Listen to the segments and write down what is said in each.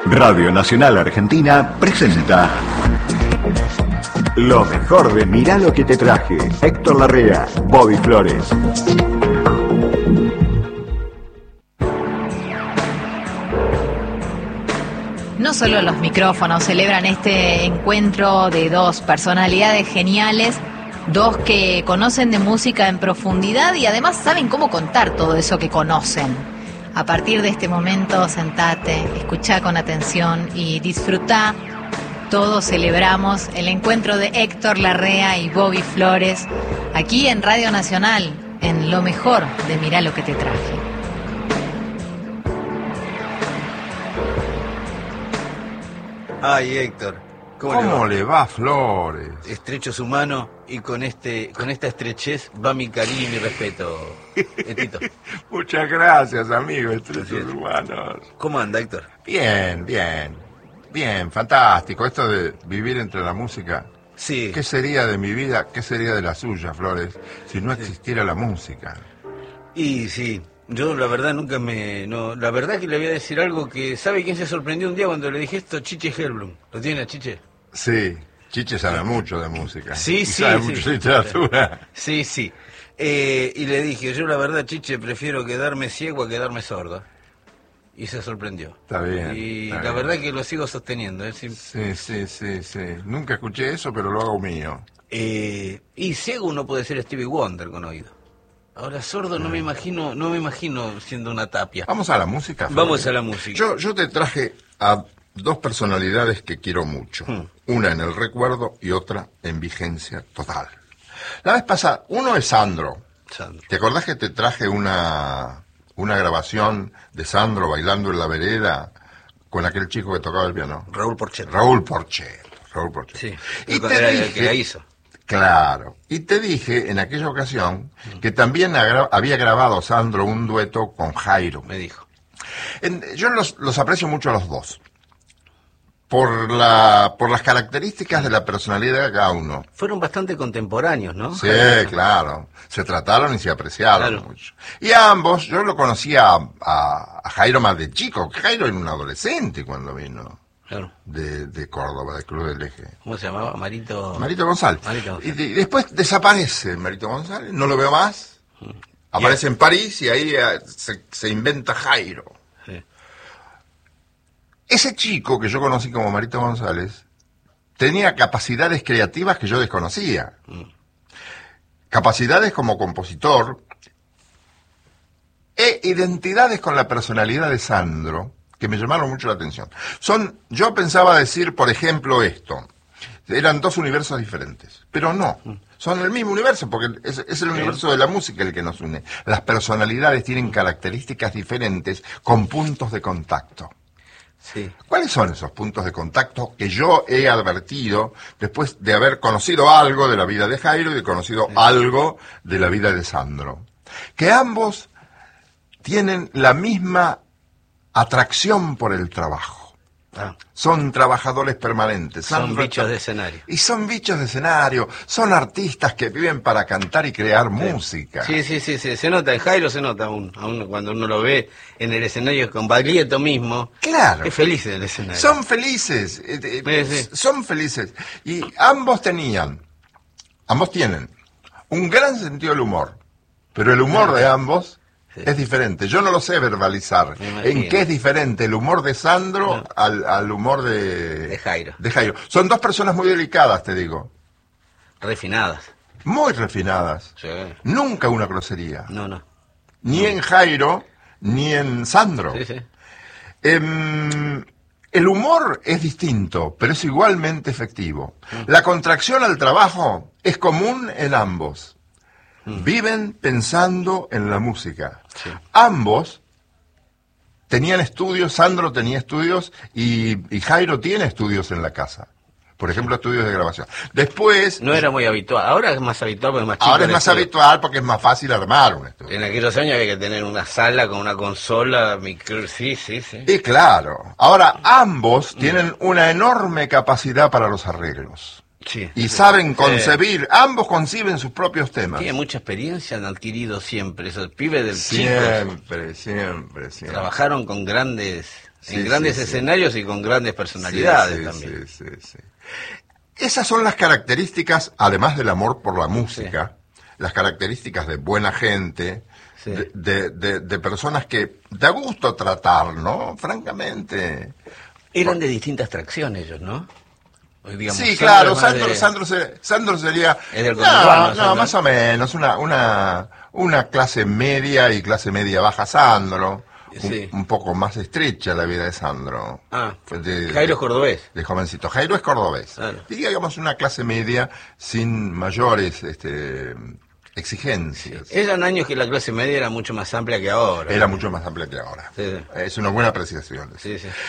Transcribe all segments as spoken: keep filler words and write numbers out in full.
Radio Nacional Argentina presenta lo mejor de Mirá lo que te traje. Héctor Larrea, Bobby Flores. No solo los micrófonos celebran este encuentro de dos personalidades geniales, dos que conocen de música en profundidad y además saben cómo contar todo eso que conocen. A partir de este momento, sentate, escuchá con atención y disfrutá. Todos celebramos el encuentro de Héctor Larrea y Bobby Flores aquí en Radio Nacional, en lo mejor de Mirá lo que te traje. Ay, Héctor, ¿cómo, ¿Cómo le, le va, Flores? Estrecho su mano y con este, con esta estrechez va mi cariño y mi respeto, Tito. Muchas gracias, amigo, estrechos humanos. ¿Cómo anda, Héctor? Bien, bien, bien, fantástico. Esto de vivir entre la música. Sí. ¿Qué sería de mi vida, qué sería de la suya, Flores, si no existiera la música? Y sí, yo la verdad nunca me... No, la verdad que le voy a decir algo que... ¿Sabe quién se sorprendió un día cuando le dije esto? Chiche Helblum. ¿Lo tiene a Chiche? Sí, Chiche sabe mucho de música. Sí, y sí, sabe sí. mucho de literatura. Sí, sí. Eh, y le dije, yo la verdad, Chiche, prefiero quedarme ciego a quedarme sordo. Y se sorprendió. Está bien. Y está la bien. verdad que lo sigo sosteniendo. ¿eh? Sí, Sí, sí, sí, sí. Nunca escuché eso, pero lo hago mío. Eh, y ciego uno puede ser Stevie Wonder con oído. Ahora sordo no me imagino, no me imagino siendo una tapia. Vamos a la música, Flores. Vamos a la música. Yo, yo te traje a dos personalidades que quiero mucho. Hmm. Una en el recuerdo y otra en vigencia total. La vez pasada, uno es Sandro. Sandro. ¿Te acordás que te traje una, una grabación de Sandro bailando en la vereda con aquel chico que tocaba el piano? Raúl Porchet. Raúl Porchet. Raúl Porchet. Sí. Y el, te era el dije- que la hizo. Claro. Y te dije en aquella ocasión que también agra- había grabado Sandro un dueto con Jairo. Me dijo. En- yo los, los aprecio mucho a los dos. Por la por las características de la personalidad de cada uno. Fueron bastante contemporáneos, ¿no? Sí, claro. Se trataron y se apreciaron Claro. mucho. Y a ambos, yo lo conocía a, a- a Jairo más de chico. Jairo era un adolescente cuando vino Claro. de, de Córdoba, del Club del Eje. ¿Cómo se llamaba? Marito... Marito González. Marito González. Y, de- y después desaparece Marito González, no lo veo más. Aparece en París y ahí eh, se, se inventa Jairo. Sí. Ese chico que yo conocí como Marito González tenía capacidades creativas que yo desconocía. Capacidades como compositor e identidades con la personalidad de Sandro que me llamaron mucho la atención. Son, yo pensaba decir, por ejemplo, esto. Eran dos universos diferentes, pero no. Son el mismo universo, porque es, es el universo de la música el que nos une. Las personalidades tienen características diferentes con puntos de contacto. Sí. ¿Cuáles son esos puntos de contacto que yo he advertido después de haber conocido algo de la vida de Jairo y de conocido algo de la vida de Sandro? Que ambos tienen la misma atracción por el trabajo. Ah, Son trabajadores permanentes. son Sandro bichos está- de escenario. Y son bichos de escenario, son artistas que viven para cantar y crear música. Sí, sí, sí, sí, se nota, en Jairo se nota aún, aún cuando uno lo ve en el escenario con Baglietto mismo. Claro. Es feliz en el escenario. Son felices, eh, eh, Sí, sí. son felices. Y ambos tenían, ambos tienen un gran sentido del humor, pero el humor de ambos Sí. es diferente. Yo no lo sé verbalizar. Me imagino. ¿En qué es diferente el humor de Sandro No. al, al humor de, De Jairo. de Jairo? Son dos personas muy delicadas, te digo. Refinadas. Muy refinadas. Sí. Nunca una grosería. No, no. Ni en Jairo, ni en Sandro. Sí, sí. Em, el humor es distinto, pero es igualmente efectivo. La contracción al trabajo es común en ambos. Viven pensando en la música. Sí. Ambos tenían estudios, Sandro tenía estudios y, y Jairo tiene estudios en la casa. Por ejemplo, estudios de grabación. Después, No era muy habitual. Ahora es más habitual porque es más chico. ahora es el más estudio. habitual porque es más fácil armar un estudio. En aquellos años había que tener una sala con una consola, micro... Sí, sí, sí. Y claro, ahora ambos tienen una enorme capacidad para los arreglos. Sí. Y saben Eh, concebir, ambos conciben sus propios temas. Tiene mucha experiencia, han adquirido siempre. Esos pibes del chico Siempre, siempre, siempre. trabajaron con grandes Sí, en grandes sí, sí. escenarios y con grandes personalidades Sí, sí, también. sí, sí, sí. Esas son las características, además del amor por la música, sí. las características de buena gente, sí. de, de, de, de personas que da gusto tratar, ¿no? Francamente. Eran por... de distintas tracciones ellos, ¿no? Digamos, sí, claro, Sandro, de... Sandro, ser, Sandro sería... Es del no, no, Sandro. más o menos, una, una, una clase media y clase media baja Sandro. Sí. Un, un poco más estrecha la vida de Sandro. Ah, de, Jairo es cordobés. De jovencito. Jairo es cordobés. Claro. Digamos una clase media sin mayores este, exigencias. Sí. Eran años que la clase media era mucho más amplia que ahora. Era ¿no? mucho más amplia que ahora. Sí, sí. Es una buena apreciación. Sí, sí.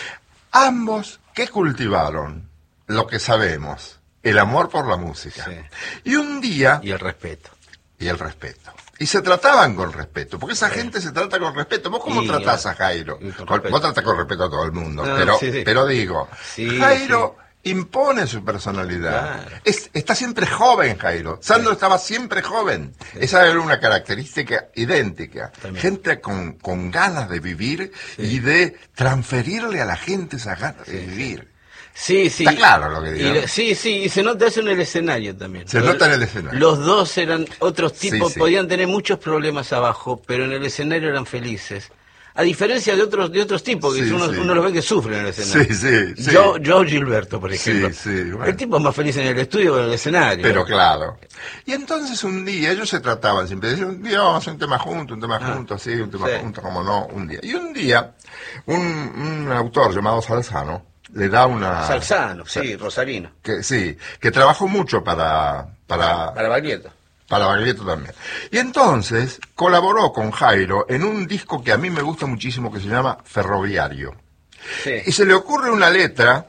Ambos que cultivaron lo que sabemos, el amor por la música. Sí. Y un día... Y el respeto. Y el respeto. Y se trataban con respeto, porque esa sí. gente se trata con respeto. ¿Vos cómo y, tratás a Jairo? Con, vos tratás con respeto a todo el mundo, no, pero, sí, sí. pero digo, sí, Jairo sí. impone su personalidad. Claro. Es, está siempre joven, Jairo. Sandro sí. estaba siempre joven. Sí. Esa era una característica idéntica. También. Gente con, con ganas de vivir sí. y de transferirle a la gente esa ganas sí. de vivir. Sí, sí. Está claro lo que digo. Y, sí, sí, y se nota eso en el escenario también. Se nota en el escenario. Los dos eran otros tipos, sí, sí. podían tener muchos problemas abajo, pero en el escenario eran felices. A diferencia de otros de otros tipos, que sí, uno, sí. uno los ve que sufren en el escenario. Sí, sí, sí. Yo, yo Gilberto, por ejemplo. Sí, sí, bueno. El tipo es más feliz en el estudio que en el escenario. Pero claro. Y entonces un día, ellos se trataban siempre, decían, un día vamos a hacer un tema juntos, un tema ah, juntos, sí, un tema sí. juntos, como no, un día. Y un día, un, un autor llamado Salzano, le da una... Salzano, sí, rosarino. Que, sí, que trabajó mucho para... Para, para Baglietto. Para Baglietto también. Y entonces colaboró con Jairo en un disco que a mí me gusta muchísimo que se llama Ferroviario. Sí. Y se le ocurre una letra,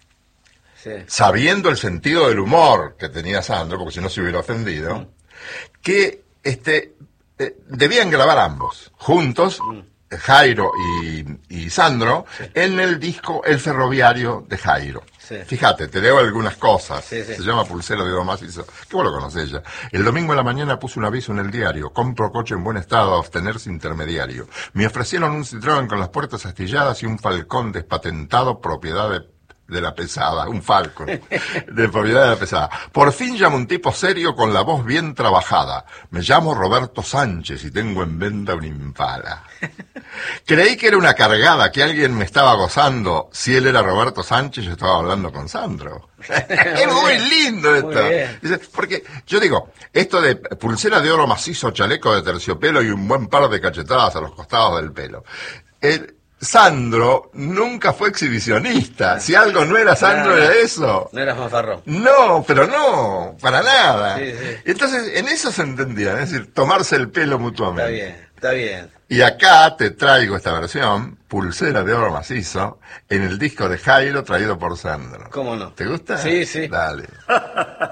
sí. sabiendo el sentido del humor que tenía Sandro, porque si no se hubiera ofendido, mm. que este, eh, debían grabar ambos, juntos, mm. Jairo y, y Sandro, sí. en el disco El Ferroviario de Jairo. Sí. Fíjate, te leo algunas cosas. Sí, sí. Se llama Pulsero de Domacizo. Qué bueno lo conoce ella. El domingo en la mañana puse un aviso en el diario. Compro coche en buen estado a abstenerse intermediario. Me ofrecieron un Citroën con las puertas astilladas y un Falcón despatentado propiedad de... de la pesada, un Falcon, de propiedad de la pesada. Por fin llamo un tipo serio con la voz bien trabajada. Me llamo Roberto Sánchez y tengo en venta un Impala. Creí que era una cargada, que alguien me estaba gozando. Si él era Roberto Sánchez, yo estaba hablando con Sandro. Es muy lindo esto. Muy porque yo digo, esto de pulsera de oro macizo, chaleco de terciopelo y un buen par de cachetadas a los costados del pelo. El, Sandro nunca fue exhibicionista. Si algo no era Sandro, no, era eso. No era fanfarrón. No, pero no, para nada. Sí, sí. Entonces, en eso se entendían, es decir, tomarse el pelo mutuamente. Está bien, está bien. Y acá te traigo esta versión, Pulsera de oro macizo, en el disco de Jairo traído por Sandro. ¿Cómo no? ¿Te gusta? Sí, sí. Dale.